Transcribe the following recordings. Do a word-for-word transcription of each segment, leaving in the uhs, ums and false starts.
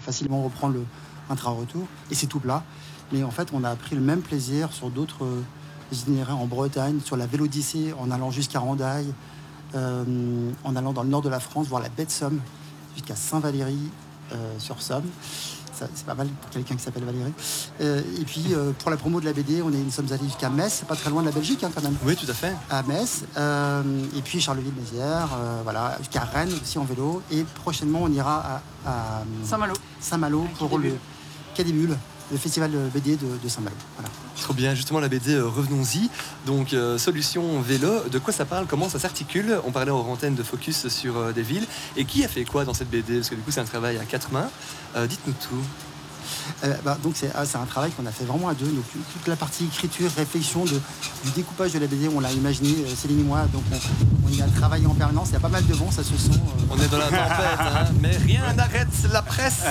facilement reprendre le, un train retour. Et c'est tout plat. Mais en fait, on a pris le même plaisir sur d'autres itinéraires en Bretagne, sur la Vélodyssée, en allant jusqu'à Randaille, euh, en allant dans le nord de la France, voir la baie de Somme, jusqu'à Saint-Valery euh, sur Somme. Ça, c'est pas mal pour quelqu'un qui s'appelle Valérie. Euh, et puis, euh, pour la promo de la B D, on est, nous sommes allés jusqu'à Metz, c'est pas très loin de la Belgique, hein, quand même. Oui, tout à fait. À Metz. Euh, et puis, Charleville-Mézières, euh, voilà, jusqu'à Rennes aussi en vélo. Et prochainement, on ira à, à Saint-Malo. Saint-Malo pour le Quai des Mules, le festival B D de, de Saint-Malo. Voilà. Trop bien, justement la B D, euh, revenons-y. Donc, euh, Solution Vélo, de quoi ça parle, comment ça s'articule? On parlait en antenne de focus sur euh, des villes. Et qui a fait quoi dans cette B D? Parce que du coup, c'est un travail à quatre mains. Euh, dites-nous tout. Euh, bah, donc c'est, ah, c'est un travail qu'on a fait vraiment à deux. Donc toute la partie écriture, réflexion de, du découpage de la B D, on l'a imaginé, euh, Céline et moi. Donc on, on y a travaillé en permanence. Il y a pas mal de vent, ça se sent. Euh... On est dans la tempête, hein, mais rien n'arrête la presse.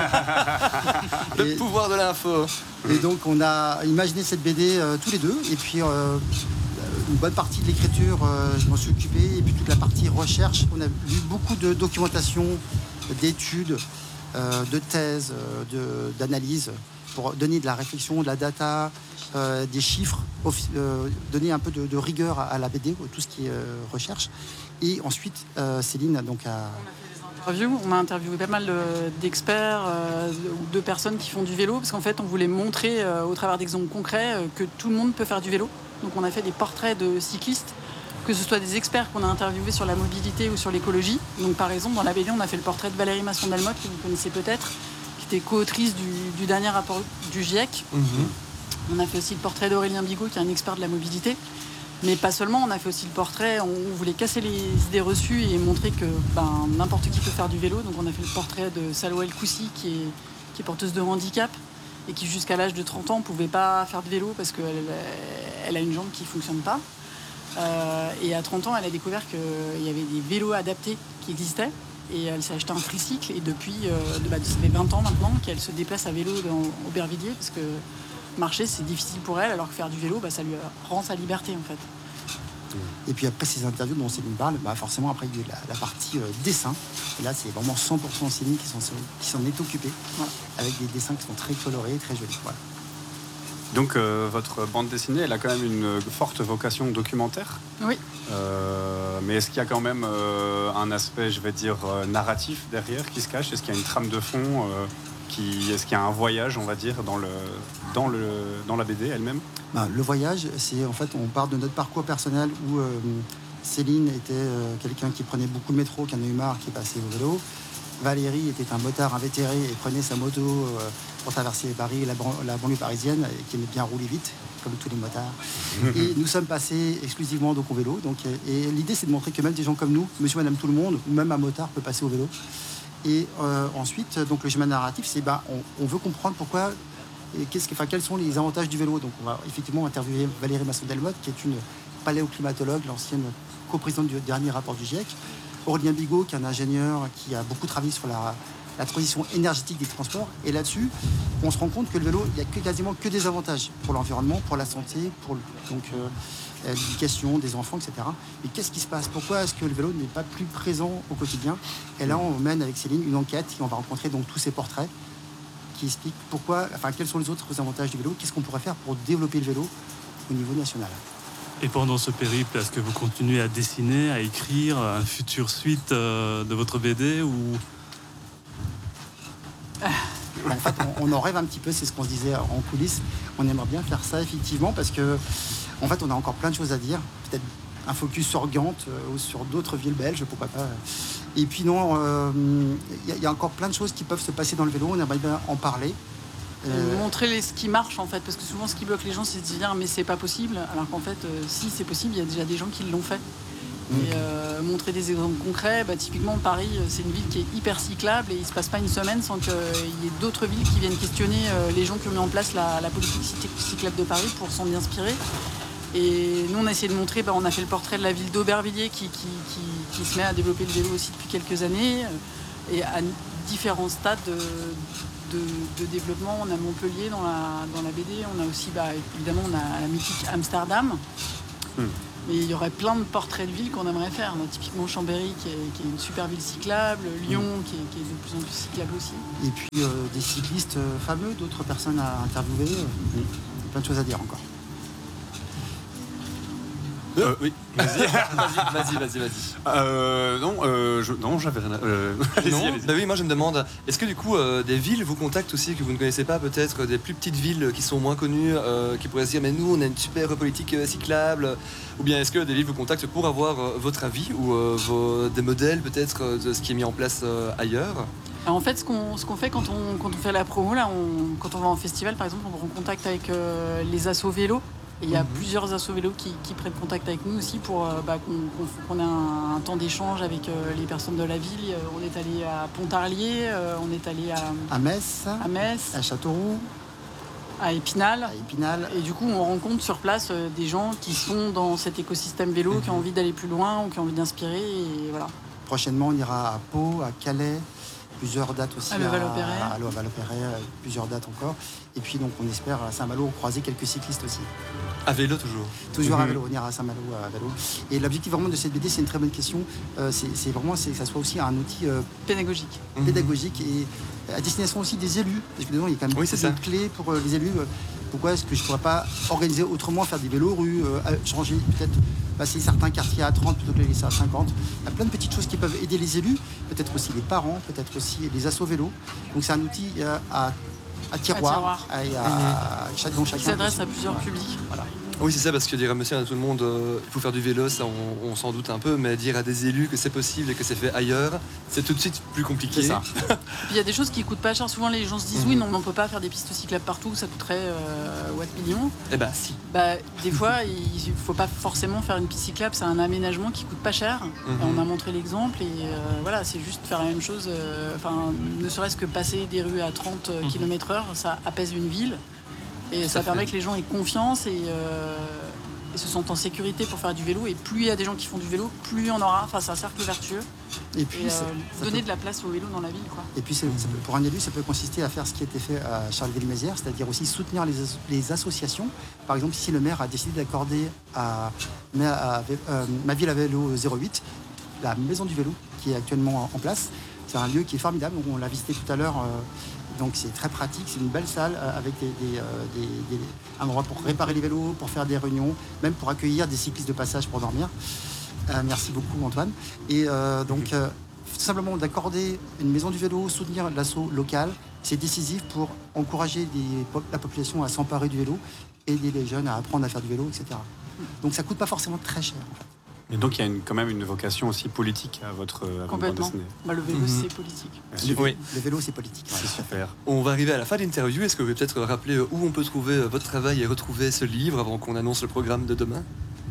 Le et, pouvoir de l'info. Et donc on a imaginé cette B D euh, tous les deux. Et puis euh, une bonne partie de l'écriture, euh, je m'en suis occupé. Et puis toute la partie recherche, on a lu beaucoup de documentation, d'études. Euh, de thèses, euh, de, d'analyses, pour donner de la réflexion, de la data, euh, des chiffres, offi- euh, donner un peu de, de rigueur à, à la B D, tout ce qui est euh, recherche. Et ensuite, euh, Céline donc, a... On a fait des interviews, on a interviewé pas mal de, d'experts euh, ou de personnes qui font du vélo, parce qu'en fait, on voulait montrer euh, au travers d'exemples concrets euh, que tout le monde peut faire du vélo. Donc on a fait des portraits de cyclistes, que ce soit des experts qu'on a interviewés sur la mobilité ou sur l'écologie. Donc par exemple, dans la B D, on a fait le portrait de Valérie Masson-Delmotte, que vous connaissez peut-être, qui était co-autrice du, du dernier rapport du GIEC. Mm-hmm. On a fait aussi le portrait d'Aurélien Bigot, qui est un expert de la mobilité. Mais pas seulement, on a fait aussi le portrait, on voulait casser les idées reçues et montrer que ben, n'importe qui peut faire du vélo. Donc on a fait le portrait de Salwa El Koussi, qui est, qui est porteuse de handicap et qui jusqu'à l'âge de trente ans ne pouvait pas faire de vélo parce qu'elle elle a une jambe qui ne fonctionne pas. Euh, et à trente ans, elle a découvert qu'il y avait des vélos adaptés qui existaient. Et elle s'est acheté un tricycle. Et depuis, euh, de, bah, ça fait vingt ans maintenant qu'elle se déplace à vélo dans Aubervilliers. Parce que marcher, c'est difficile pour elle. Alors que faire du vélo, bah, ça lui rend sa liberté, en fait. Et puis après ces interviews dont Céline parle, bah forcément après il y a eu la, la partie euh, dessin. Et là, c'est vraiment cent pour cent Céline qui s'en, qui s'en est occupée. Voilà. Avec des dessins qui sont très colorés, très jolis. Voilà. Donc euh, votre bande dessinée, elle a quand même une forte vocation documentaire. Oui. Euh, mais est-ce qu'il y a quand même euh, un aspect, je vais dire, euh, narratif derrière qui se cache? Est-ce qu'il y a une trame de fond euh, qui... Est-ce qu'il y a un voyage, on va dire, dans, le, dans, le, dans la B D elle-même? Ben, le voyage, c'est en fait, on part de notre parcours personnel où euh, Céline était euh, quelqu'un qui prenait beaucoup le métro, qui en a eu marre, qui est passé au vélo. Valérie était un motard invétéré et prenait sa moto euh, pour traverser Paris et la, ban- la banlieue parisienne, et qui aimait bien rouler vite, comme tous les motards. Et nous sommes passés exclusivement donc, au vélo. Donc, et, et l'idée, c'est de montrer que même des gens comme nous, monsieur, madame, tout le monde, ou même un motard peut passer au vélo. Et euh, ensuite, donc, le schéma narratif, c'est bah, on, on veut comprendre pourquoi, et qu'est-ce que, enfin, quels sont les avantages du vélo. Donc on va effectivement interviewer Valérie Masson-Delmotte, qui est une paléoclimatologue, l'ancienne coprésidente du dernier rapport du GIEC. Aurélien Bigot, qui est un ingénieur qui a beaucoup travaillé sur la, la transition énergétique des transports. Et là-dessus, on se rend compte que le vélo, il n'y a que, quasiment que des avantages pour l'environnement, pour la santé, pour donc, euh, l'éducation des enfants, et cetera. Et qu'est-ce qui se passe? Pourquoi est-ce que le vélo n'est pas plus présent au quotidien? Et là, on mène avec Céline une enquête et on va rencontrer donc tous ces portraits qui expliquent pourquoi, enfin, quels sont les autres avantages du vélo, qu'est-ce qu'on pourrait faire pour développer le vélo au niveau national. Et pendant ce périple, est-ce que vous continuez à dessiner, à écrire un futur suite euh, de votre B D ou... En fait, on, on en rêve un petit peu, c'est ce qu'on se disait en coulisses. On aimerait bien faire ça, effectivement, parce que, en fait, on a encore plein de choses à dire. Peut-être un focus sur Gand euh, ou sur d'autres villes belges, pourquoi pas. Et puis non, il euh, y, y a encore plein de choses qui peuvent se passer dans le vélo. On aimerait bien en parler. Euh... Montrer les, ce qui marche en fait, parce que souvent ce qui bloque les gens c'est de se dire mais c'est pas possible, alors qu'en fait euh, si c'est possible, il y a déjà des gens qui l'ont fait. Mmh. Et euh, montrer des exemples concrets, bah, typiquement Paris c'est une ville qui est hyper cyclable et il se passe pas une semaine sans qu'il y ait d'autres villes qui viennent questionner euh, les gens qui ont mis en place la, la politique cyclable de Paris pour s'en inspirer. Et nous on a essayé de montrer, bah, on a fait le portrait de la ville d'Aubervilliers qui, qui, qui, qui se met à développer le vélo aussi depuis quelques années euh, et à différents stades de, De, de développement. On a Montpellier dans la, dans la B D, on a aussi bah, évidemment on a la mythique Amsterdam. Mmh. Mais il y aurait plein de portraits de villes qu'on aimerait faire. On a typiquement Chambéry, qui est, qui est une super ville cyclable, Lyon, mmh. qui, est, qui est de plus en plus cyclable aussi. Et puis euh, des cyclistes fameux, d'autres personnes à interviewer. Mmh. Plein de choses à dire encore. Euh, oui, vas-y, vas-y, vas-y, vas-y. Euh, non, euh, je, non, j'avais rien. À... Euh... non, allez-y. Bah oui, moi je me demande, est-ce que du coup euh, des villes vous contactent aussi que vous ne connaissez pas, peut-être des plus petites villes qui sont moins connues, euh, qui pourraient se dire mais nous on a une super politique euh, cyclable, ou bien est-ce que des villes vous contactent pour avoir euh, votre avis ou euh, vos, des modèles peut-être euh, de ce qui est mis en place euh, ailleurs? Alors en fait, ce qu'on, ce qu'on fait quand on, quand on fait la promo, là, on, quand on va en festival par exemple, on prend contact avec euh, les assos vélos. Et il y a mmh. plusieurs assos vélos qui, qui prennent contact avec nous aussi pour euh, bah, qu'on, qu'on, qu'on ait un, un temps d'échange avec euh, les personnes de la ville. Euh, on est allé à Pontarlier, euh, on est allé à, à Metz, à Metz, à Châteauroux, à Épinal. à Épinal. Et du coup, on rencontre sur place euh, des gens qui sont dans cet écosystème vélo, mmh. qui ont envie d'aller plus loin ou qui ont envie d'inspirer. Et voilà. Prochainement, on ira à Pau, à Calais. Plusieurs dates aussi à Levallois-Perret, à, à Levallois-Perret, plusieurs dates encore. Et puis donc on espère à Saint-Malo croiser quelques cyclistes aussi. À vélo toujours. Toujours mmh. à vélo, on ira à Saint-Malo à vélo. Et l'objectif vraiment de cette B D, c'est une très bonne question. Euh, c'est, c'est vraiment c'est que ça soit aussi un outil euh, pédagogique, mmh. pédagogique et à destination aussi des élus, parce que dedans il y a quand même oui, beaucoup de clés pour euh, les élus. Pourquoi est-ce que je ne pourrais pas organiser autrement, faire des vélos rues, euh, changer peut-être passer certains quartiers à trente plutôt que les laisser à cinquante. Il y a plein de petites choses qui peuvent aider les élus, peut-être aussi les parents, peut-être aussi les assos vélos. Donc c'est un outil euh, à, à tiroir, à, tiroir. À, à, à, chaque, dont chacun. Qui s'adresse à plusieurs voilà. publics. Voilà. Oui, c'est ça, parce que dire à monsieur, à tout le monde, euh, il faut faire du vélo, ça on, on s'en doute un peu, mais dire à des élus que c'est possible et que c'est fait ailleurs, c'est tout de suite plus compliqué. C'est ça. Puis il y a des choses qui coûtent pas cher. Souvent, les gens se disent mmh. oui, non, mais on peut pas faire des pistes cyclables partout, ça coûterait euh, watt millions. Eh ben, si. Bah, des fois, il faut pas forcément faire une piste cyclable, c'est un aménagement qui coûte pas cher. Mmh. Et on a montré l'exemple et euh, voilà, c'est juste faire la même chose. Enfin, euh, ne serait-ce que passer des rues à trente mmh. kilomètres heure, ça apaise une ville. Et ça, ça permet que les gens aient confiance et, euh, et se sentent en sécurité pour faire du vélo. Et plus il y a des gens qui font du vélo, plus il y en aura. Enfin, c'est un cercle vertueux. Et puis, et, euh, donner peut... de la place au vélo dans la ville, quoi. Et puis, c'est, ça peut, pour un élu, ça peut consister à faire ce qui a été fait à Charleville-Mézières, c'est-à-dire aussi soutenir les, les associations. Par exemple, si le maire a décidé d'accorder à, à, à euh, Ma Ville à Vélo zéro huit, la maison du vélo qui est actuellement en place, c'est un lieu qui est formidable. On l'a visité tout à l'heure. Euh, Donc c'est très pratique, c'est une belle salle avec des, des, des, des, un endroit pour réparer les vélos, pour faire des réunions, même pour accueillir des cyclistes de passage pour dormir. Euh, merci beaucoup Antoine. Et euh, donc euh, tout simplement d'accorder une maison du vélo, soutenir l'asso local, c'est décisif pour encourager des, la population à s'emparer du vélo, aider les jeunes à apprendre à faire du vélo, et cetera. Donc ça ne coûte pas forcément très cher en fait. Et donc il y a une, quand même une vocation aussi politique à votre, à votre bande dessinée. Bah, le vélo mmh. c'est politique. Le, oui. le vélo c'est politique. Ouais, c'est super. On va arriver à la fin de l'interview. Est-ce que vous pouvez peut-être rappeler où on peut trouver votre travail et retrouver ce livre avant qu'on annonce le programme de demain?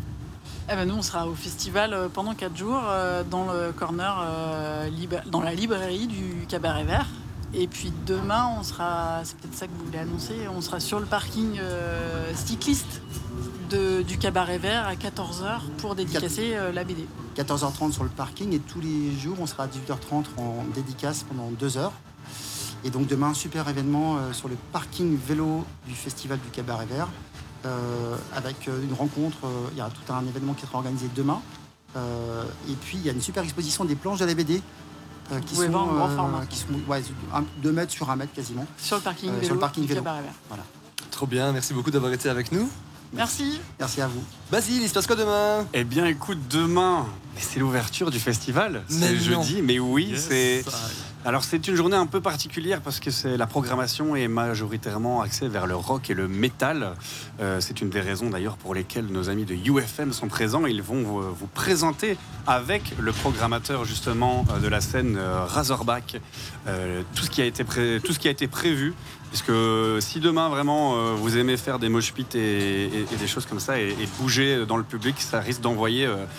Eh ben nous on sera au festival pendant quatre jours dans le corner, euh, libra- dans la librairie du Cabaret Vert. Et puis demain on sera, c'est peut-être ça que vous voulez annoncer, on sera sur le parking euh, cycliste. De, du Cabaret Vert à quatorze heures pour dédicacer euh, la B D. quatorze heures trente sur le parking et tous les jours on sera à dix-huit heures trente en dédicace pendant deux heures. Et donc demain un super événement euh, sur le parking vélo du festival du Cabaret Vert euh, avec euh, une rencontre, euh, il y a tout un événement qui sera organisé demain. Euh, et puis il y a une super exposition des planches de la B D euh, qui, sont, en grand euh, format. qui sont ouais, deux mètres sur un mètre quasiment. Sur le parking euh, vélo sur le parking du vélo. Cabaret Vert. Voilà. Trop bien, merci beaucoup d'avoir été avec nous. Merci. Merci à vous. Basile, il se passe quoi demain? Eh bien, écoute, demain, c'est l'ouverture du festival. Mais c'est non. jeudi, mais oui, Yes, c'est. I- Alors, c'est une journée un peu particulière parce que c'est la programmation est majoritairement axée vers le rock et le métal. Euh, c'est une des raisons d'ailleurs pour lesquelles nos amis de U F M sont présents. Ils vont vous, vous présenter avec le programmateur justement de la scène euh, Razorback euh, tout ce qui a été pré- tout ce qui a été prévu. Parce que si demain vraiment euh, vous aimez faire des mosh pits et, et, et des choses comme ça et, et bouger dans le public, ça risque d'envoyer euh,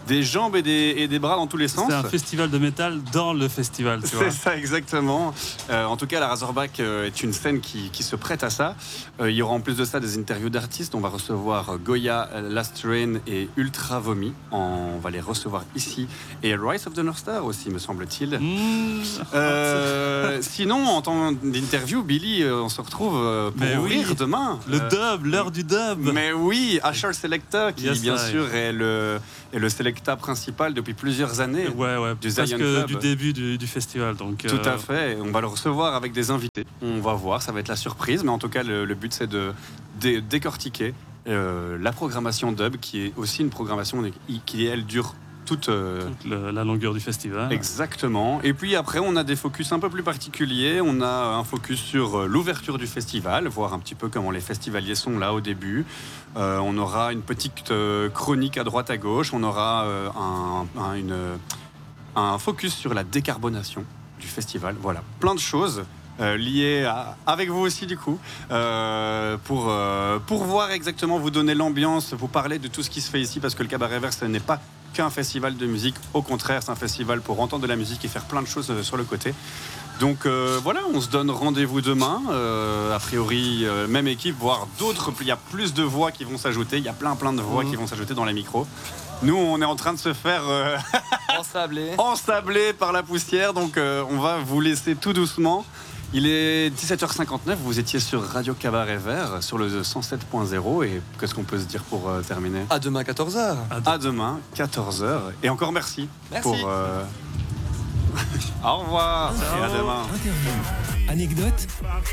des jambes et des, et des bras dans tous les sens. C'est un festival de métal dans le festival, tu vois. C'est ça, exactement. Euh, en tout cas, la Razorback euh, est une scène qui, qui se prête à ça. Euh, il y aura en plus de ça des interviews d'artistes. On va recevoir Goya, Last Train et Ultra Vomi. On va les recevoir ici. Et Rise of the North Star aussi, me semble-t-il. Mmh. Euh, sinon, en temps d'interview, Billy, euh, on se retrouve euh, pour Mais ouvrir oui. demain. Le Euh, dub, l'heure du dub. Mais oui, Asher Selecta, qui Yes, bien I. sûr est le, est le Selecta principal depuis plusieurs années. Ouais, ouais, Du presque Zion Club. du début du, du festival. Donc, Tout euh, à fait, on va le recevoir avec des invités. On va voir, ça va être la surprise, mais en tout cas, le, le but c'est de, dé- décortiquer euh, la programmation dub, qui est aussi une programmation qui, elle, dure toute. euh, toute le- la longueur du festival. Exactement. Et puis après, on a des focus un peu plus particuliers. On a un focus sur euh, l'ouverture du festival, voir un petit peu comment les festivaliers sont là au début. Euh, on aura une petite euh, chronique à droite à gauche. On aura euh, un, un- une, un focus sur la décarbonation du festival. Voilà, plein de choses. Euh, liées à, avec vous aussi du coup euh, pour, euh, pour voir exactement, vous donner l'ambiance, vous parler de tout ce qui se fait ici, parce que le Cabaret Vert, ce n'est pas qu'un festival de musique, au contraire c'est un festival pour entendre de la musique et faire plein de choses euh, sur le côté. Donc euh, voilà, on se donne rendez-vous demain, euh, a priori euh, même équipe, voire d'autres, il y a plus de voix qui vont s'ajouter, il y a plein plein de voix Mmh. qui vont s'ajouter dans les micros. Nous on est en train de se faire euh, Ensablé. ensablé par la poussière, donc euh, on va vous laisser tout doucement. Il est dix-sept heures cinquante-neuf, vous étiez sur Radio Cabaret Vert, sur le cent sept point zéro, et qu'est-ce qu'on peut se dire pour euh, terminer ? À demain quatorze heures. À demain, quatorze heures, et encore merci, Merci. pour... euh, Au revoir, et à demain. Interview, anecdote,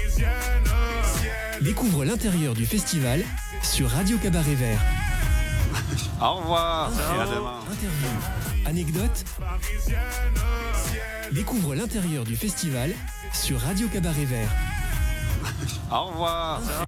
découvre l'intérieur du festival sur Radio Cabaret Vert. Au revoir, et à demain. Interview, anecdote, découvre l'intérieur du festival sur Radio Cabaret Vert. Au revoir.